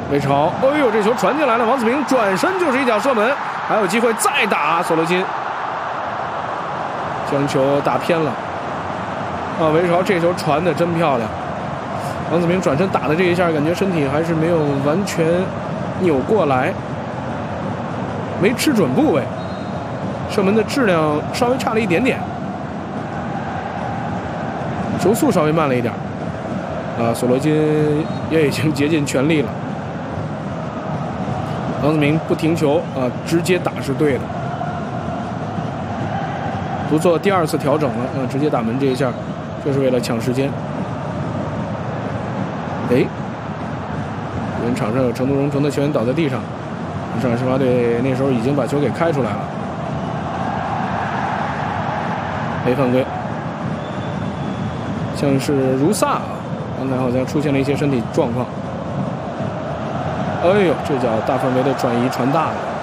魏朝，哎呦，这球传进来了，王子平转身就是一脚射门，还有机会再打索罗金，将球打偏了。啊，魏朝这球传的真漂亮，王子平转身打的这一下，感觉身体还是没有完全扭过来，没吃准部位，射门的质量稍微差了一点点，球速稍微慢了一点。啊，索罗金也已经竭尽全力了。王子平不停球啊，直接打是对的，不做第二次调整了啊，直接打门这一下，就是为了抢时间。哎，我们场上有成都蓉城的球员倒在地上，上海申花队那时候已经把球给开出来了，没犯规，像是如萨啊，刚才好像出现了一些身体状况。哎呦，这脚大范围的转移传大了。